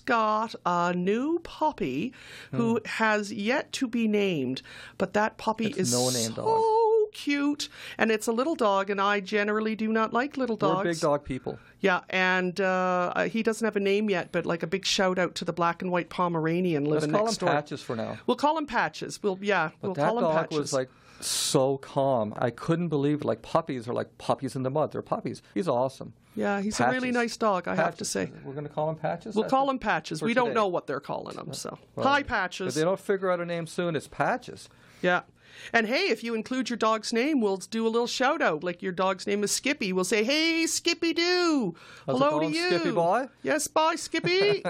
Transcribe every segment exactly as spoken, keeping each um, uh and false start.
got a new puppy who hmm. has yet to be named, but that puppy it's is no name so dog. cute, and it's a little dog, and I generally do not like little dogs. We're big dog people. Yeah, and uh, he doesn't have a name yet, but like a big shout out to the black and white Pomeranian living Let's call next him door. Patches for now. We'll call him Patches. We'll yeah, but we'll that call him dog Patches. was like so calm. I couldn't believe it. Like puppies are like puppies in the mud. They're puppies. He's awesome. Yeah, he's Patches. a really nice dog, I Patches. have to say. We're going to call him Patches? We'll call him Patches. We today. don't know what they're calling him, so. Well, hi, Patches. If they don't figure out a name soon, it's Patches. Yeah. And hey, if you include your dog's name, we'll do a little shout out. Like your dog's name is Skippy. We'll say, hey, Skippy Doo. Hello to you. Skippy boy? Yes, bye, Skippy.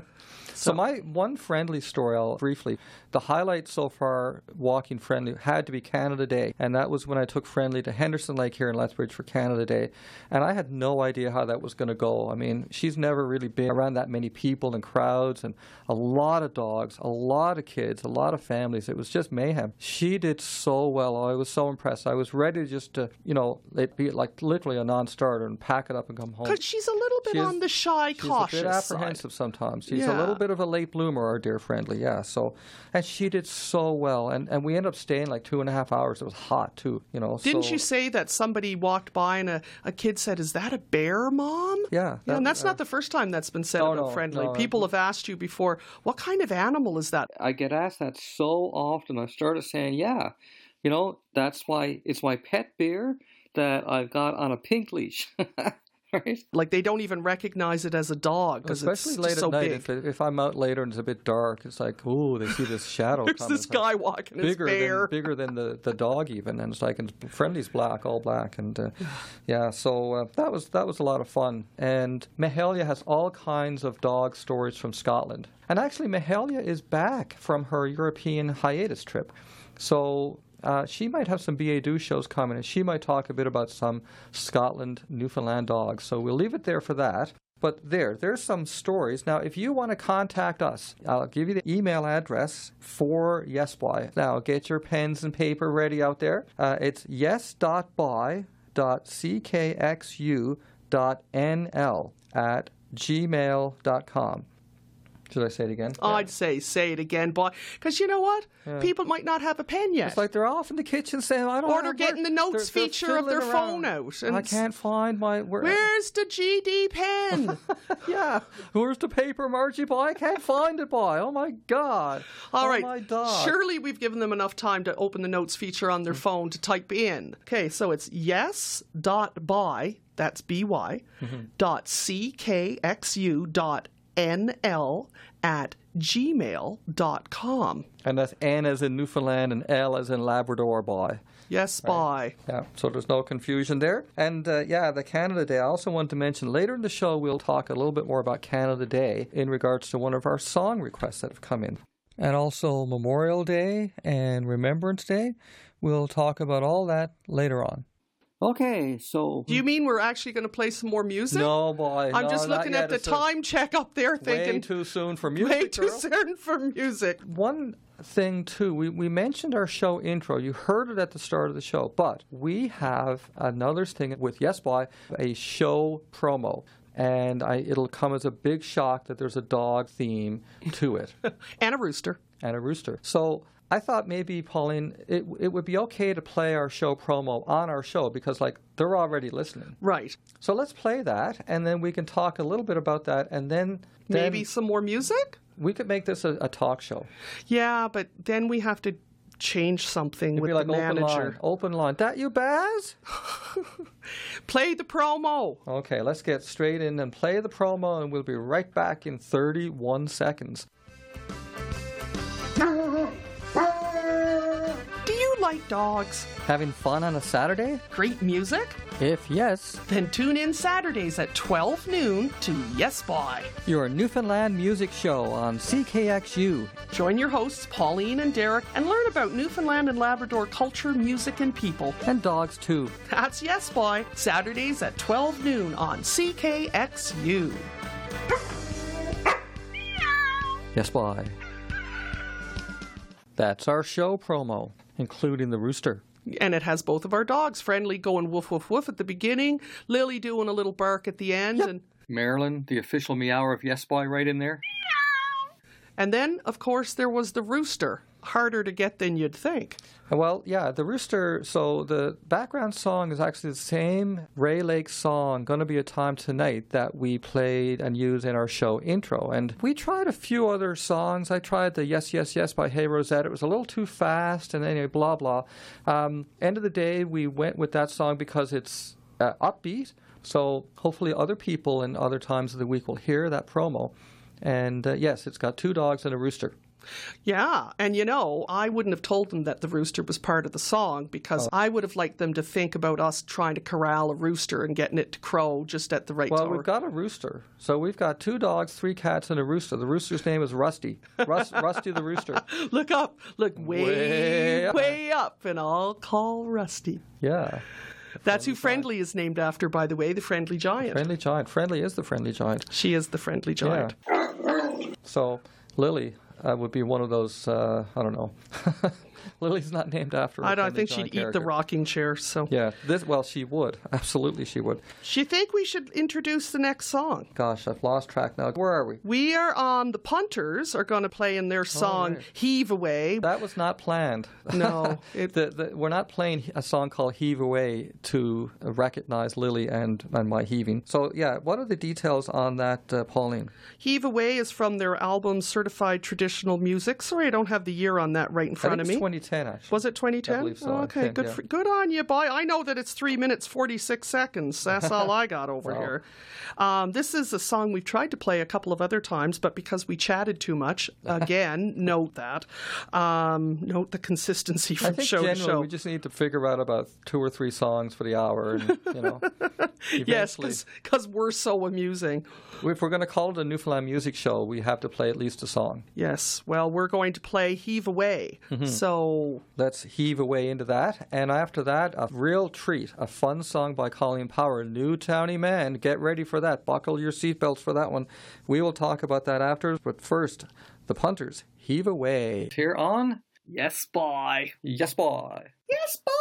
So my one Friendly story, I'll briefly, the highlight so far walking Friendly had to be Canada Day, and that was when I took Friendly to Henderson Lake here in Lethbridge for Canada Day, and I had no idea how that was going to go. I mean, she's never really been around that many people and crowds and a lot of dogs, a lot of kids, a lot of families. It was just mayhem. She did so well. I was so impressed. I was ready just to, you know, it be like literally a non-starter and pack it up and come home. Because she's a little bit she is, on the shy, she's cautious She's a bit apprehensive side. sometimes. She's yeah. a little bit of a late bloomer, our dear Friendly, yeah. So, and she did so well, and and we ended up staying like two and a half hours. It was hot too, you know. Didn't so. you say that somebody walked by and a, a kid said, "Is that a bear, Mom?" Yeah, that, yeah, and that's uh, not the first time that's been said no, about no, Friendly. no, People have asked you before, "What kind of animal is that?" I get asked that so often. I started saying, "Yeah, you know, that's why it's my pet bear that I've got on a pink leash." Right? Like they don't even recognize it as a dog because it's especially late so at night. big. If, if I'm out later and it's a bit dark, it's like, oh, they see this shadow There's coming. this guy like walking his bigger bear, than bigger than the, the dog even, and it's like and Friendly's black, all black, and uh, yeah. So uh, that was that was a lot of fun. And Mahalia has all kinds of dog stories from Scotland, and actually Mahalia is back from her European hiatus trip, so. Uh, she might have some B A Do shows coming, and she might talk a bit about some Scotland, Newfoundland dogs. So we'll leave it there for that. But there, there's some stories. Now, if you want to contact us, I'll give you the email address for YesBoy. Now, get your pens and paper ready out there. Uh, it's yes dot boy dot c k x u dot n l at gmail dot com. Should I say it again? I'd yeah. say say it again, boy. Because you know what? Yeah. People might not have a pen yet. It's like they're off in the kitchen saying, I don't know. Or they're getting the notes they're, feature they're of their around. phone out. And I can't find my... Where, where's the G D pen? Yeah. Where's the paper, Margie boy? I can't find it, boy. Oh, my God. All oh, right. My dog. Surely we've given them enough time to open the notes feature on their phone to type in. Okay, so it's yes.by, that's B Y, mm-hmm. dot C K X U dot N L at gmail dot com. And that's N as in Newfoundland and L as in Labrador boy. Yes, boy. Right. Yeah, so there's no confusion there. And uh, yeah, the Canada Day, I also wanted to mention later in the show we'll talk a little bit more about Canada Day in regards to one of our song requests that have come in. And also Memorial Day and Remembrance Day. We'll talk about all that later on. Okay, so... Do you mean we're actually going to play some more music? No, boy. I'm no, just looking at the time check up there thinking... Way too soon for music, Way too girl. soon for music. One thing, too, we, we mentioned our show intro. You heard it at the start of the show. But we have another thing with YesBoy, a show promo. And I, it'll come as a big shock that there's a dog theme to it. And a rooster. And a rooster. So... I thought maybe, Pauline, it it would be okay to play our show promo on our show because, like, they're already listening. Right. So let's play that, and then we can talk a little bit about that, and then... then maybe some more music? We could make this a, a talk show. Yeah, but then we have to change something It'd with be like the open manager. Line. Open line. That you, Baz? Play the promo. Okay, let's get straight in and play the promo, and we'll be right back in thirty-one seconds. Do you like dogs? Having fun on a Saturday? Great music? If yes, then tune in Saturdays at twelve noon to YesBoy, your Newfoundland music show on C K X U. Join your hosts, Pauline and Derek, and learn about Newfoundland and Labrador culture, music, and people. And dogs, too. That's YesBoy, Saturdays at twelve noon on C K X U. YesBoy. That's our show promo, including the rooster. And it has both of our dogs, Friendly going woof, woof, woof at the beginning, Lily doing a little bark at the end. Yep. And Marilyn, the official meower of YesBoy, right in there. And then, of course, there was the rooster. Harder to get than you'd think. Well, yeah, the rooster, so the background song is actually the same Ray Lake song, Gonna Be a Time Tonight, that we played and used in our show intro. And we tried a few other songs. I tried the Yes, Yes, Yes by Hey Rosette. It was a little too fast, and anyway, blah, blah. Um, end of the day, we went with that song because it's uh, upbeat. So hopefully other people in other times of the week will hear that promo. And uh, yes, it's got two dogs and a rooster. Yeah, and you know, I wouldn't have told them that the rooster was part of the song because oh. I would have liked them to think about us trying to corral a rooster and getting it to crow just at the right well, time. Well, we've got a rooster. So we've got two dogs, three cats, and a rooster. The rooster's name is Rusty. Rus- Rusty the rooster. Look up. Look way, way up. way up, and I'll call Rusty. Yeah. That's who Friendly is named after, by the way, the Friendly Giant. Friendly Giant. Friendly is the Friendly Giant. She is the Friendly Giant. Yeah. So, Lily uh, would be one of those, uh, I don't know. Lily's not named after her. I don't think she'd character. Eat the rocking chair, so. Yeah, this, well, she would. Absolutely, she would. Do you think we should introduce the next song? Gosh, I've lost track now. Where are we? We are on, the Punters are going to play in their song, oh, right. Heave Away. That was not planned. No. It, the, the, we're not playing a song called Heave Away to recognize Lily and, and my heaving. So, yeah, what are the details on that, uh, Pauline? Heave Away is from their album Certified Traditional Music. Sorry, I don't have the year on that right in front I think of me. It's twenty ten, actually. Was it twenty ten? I believe so. Oh, okay, think, good yeah. for, good on you, boy. I know that it's three minutes, forty-six seconds. That's all I got over well. here. Um, this is a song we've tried to play a couple of other times, but because we chatted too much, again, note that. Um, note the consistency from I think show to show. We just need to figure out about two or three songs for the hour, and, you know. Yes, because we're so amusing. If we're going to call it a Newfoundland music show, we have to play at least a song. Yes, well, we're going to play Heave Away. Mm-hmm. So let's heave away into that. And after that, a real treat, a fun song by Colleen Power, New Townie Man. Get ready for that. Buckle your seatbelts for that one. We will talk about that after. But first, the Punters, Heave Away. Here on Yes, Boy. Yes, Boy. Yes, Boy.